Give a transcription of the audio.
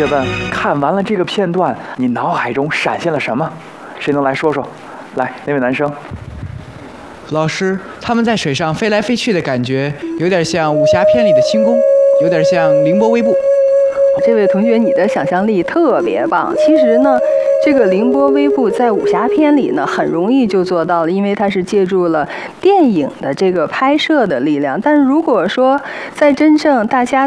学们看完了这个片段，你脑海中闪现了什么？谁能来说说？来，那位男生。 老师，他们在水上飞来飞去的感觉，有点像武侠片里的轻功，有点像凌波微步。 这位同学，你的想象力特别棒。其实呢，这个凌波微步在武侠片里呢，很容易就做到了，因为它是借助了电影的这个拍摄的力量。但是如果说在真正大家